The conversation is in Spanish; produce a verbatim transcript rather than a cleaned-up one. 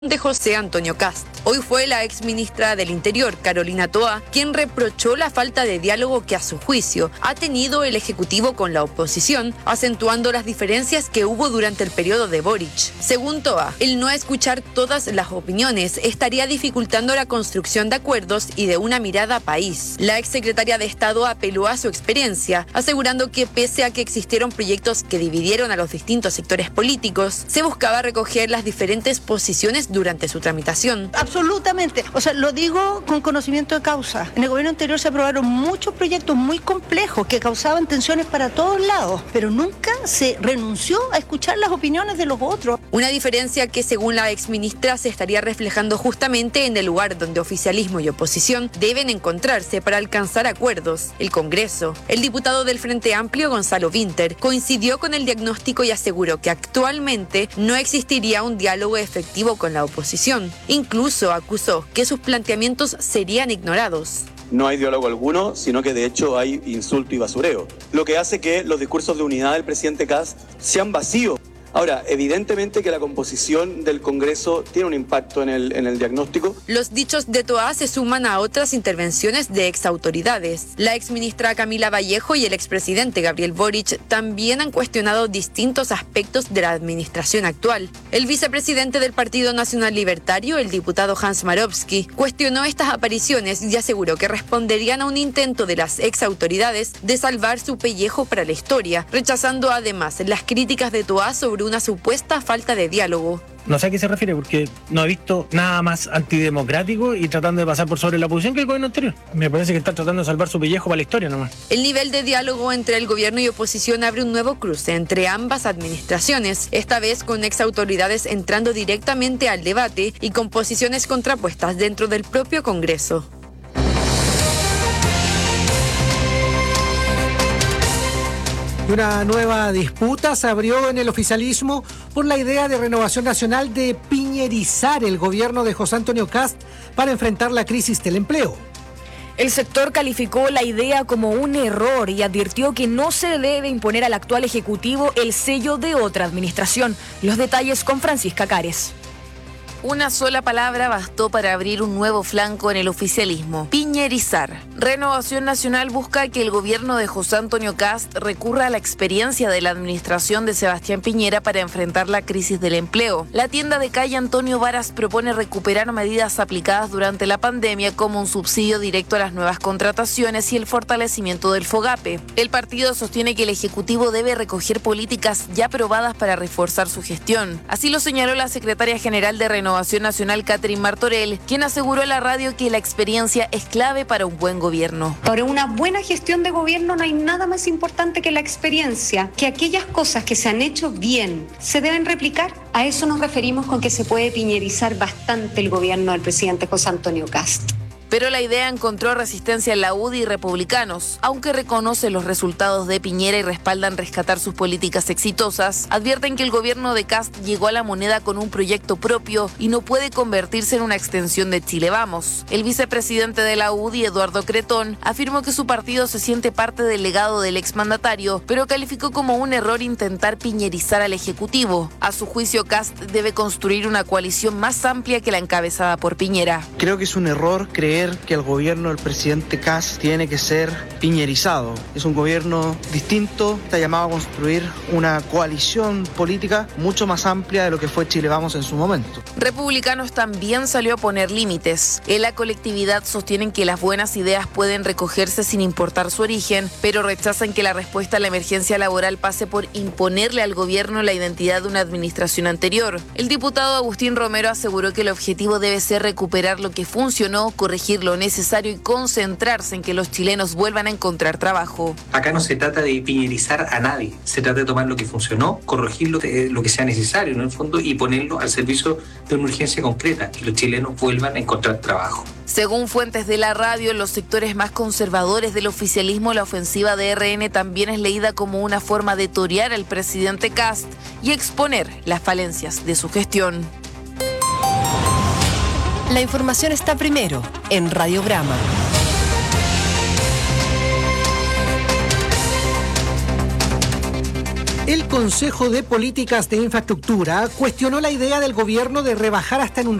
de José Antonio Kast. Hoy fue la exministra del Interior, Carolina Toa, quien reprochó la falta de diálogo que a su juicio ha tenido el Ejecutivo con la oposición, acentuando las diferencias que hubo durante el periodo de Boric. Según Toa, el no escuchar todas las opiniones estaría dificultando la construcción de acuerdos y de una mirada país. La exsecretaria de Estado apeló a su experiencia, asegurando que pese a que existieron proyectos que dividieron a los distintos sectores políticos, se buscaba recoger las diferentes posiciones durante su tramitación. Absolutamente. O sea, lo digo con conocimiento de causa. En el gobierno anterior se aprobaron muchos proyectos muy complejos que causaban tensiones para todos lados, pero nunca se renunció a escuchar las opiniones de los otros. Una diferencia que, según la exministra, se estaría reflejando justamente en el lugar donde oficialismo y oposición deben encontrarse para alcanzar acuerdos, el Congreso. El diputado del Frente Amplio, Gonzalo Vinter, coincidió con el diagnóstico y aseguró que actualmente no existiría un diálogo efectivo con la oposición. Incluso acusó que sus planteamientos serían ignorados. No hay diálogo alguno, sino que de hecho hay insulto y basureo, lo que hace que los discursos de unidad del presidente Kast sean vacíos. Ahora, evidentemente que la composición del Congreso tiene un impacto en el, en el diagnóstico. Los dichos de Toa se suman a otras intervenciones de exautoridades. La exministra Camila Vallejo y el expresidente Gabriel Boric también han cuestionado distintos aspectos de la administración actual. El vicepresidente del Partido Nacional Libertario, el diputado Hans Marowski, cuestionó estas apariciones y aseguró que responderían a un intento de las exautoridades de salvar su pellejo para la historia, rechazando además las críticas de Toa sobre una supuesta falta de diálogo. No sé a qué se refiere, porque no he visto nada más antidemocrático y tratando de pasar por sobre la oposición que el gobierno anterior. Me parece que está tratando de salvar su pellejo para la historia nomás. El nivel de diálogo entre el gobierno y oposición abre un nuevo cruce entre ambas administraciones, esta vez con exautoridades entrando directamente al debate y con posiciones contrapuestas dentro del propio Congreso. Una nueva disputa se abrió en el oficialismo por la idea de Renovación Nacional de piñerizar el gobierno de José Antonio Kast para enfrentar la crisis del empleo. El sector calificó la idea como un error y advirtió que no se debe imponer al actual Ejecutivo el sello de otra administración. Los detalles con Francisca Cares. Una sola palabra bastó para abrir un nuevo flanco en el oficialismo: piñerizar. Renovación Nacional busca que el gobierno de José Antonio Kast recurra a la experiencia de la administración de Sebastián Piñera para enfrentar la crisis del empleo. La tienda de calle Antonio Varas propone recuperar medidas aplicadas durante la pandemia, como un subsidio directo a las nuevas contrataciones y el fortalecimiento del FOGAPE. El partido sostiene que el Ejecutivo debe recoger políticas ya aprobadas para reforzar su gestión. Así lo señaló la secretaria general de Renovación Renovación Nacional, Catherine Martorell, quien aseguró a la radio que la experiencia es clave para un buen gobierno. Para una buena gestión de gobierno no hay nada más importante que la experiencia, que aquellas cosas que se han hecho bien se deben replicar. A eso nos referimos con que se puede piñerizar bastante el gobierno del presidente José Antonio Kast. Pero la idea encontró resistencia en la U D I y republicanos. Aunque reconocen los resultados de Piñera y respaldan rescatar sus políticas exitosas, advierten que el gobierno de Kast llegó a la moneda con un proyecto propio y no puede convertirse en una extensión de Chile Vamos. El vicepresidente de la U D I, Eduardo Cretón, afirmó que su partido se siente parte del legado del exmandatario, pero calificó como un error intentar piñerizar al Ejecutivo. A su juicio, Kast debe construir una coalición más amplia que la encabezada por Piñera. Creo que es un error creer que el gobierno del presidente Kast tiene que ser piñerizado. Es un gobierno distinto, está llamado a construir una coalición política mucho más amplia de lo que fue Chile Vamos en su momento. Republicanos también salió a poner límites. En la colectividad sostienen que las buenas ideas pueden recogerse sin importar su origen, pero rechazan que la respuesta a la emergencia laboral pase por imponerle al gobierno la identidad de una administración anterior. El diputado Agustín Romero aseguró que el objetivo debe ser recuperar lo que funcionó, corregir lo necesario y concentrarse en que los chilenos vuelvan a encontrar trabajo. Acá no se trata de piñerizar a nadie, se trata de tomar lo que funcionó, corregirlo, eh, lo que sea necesario en el fondo y ponerlo al servicio de una urgencia concreta, que los chilenos vuelvan a encontrar trabajo. Según fuentes de la radio, en los sectores más conservadores del oficialismo, la ofensiva de R N también es leída como una forma de torear al presidente Kast y exponer las falencias de su gestión. La información está primero en Radiograma. El Consejo de Políticas de Infraestructura cuestionó la idea del gobierno de rebajar hasta en un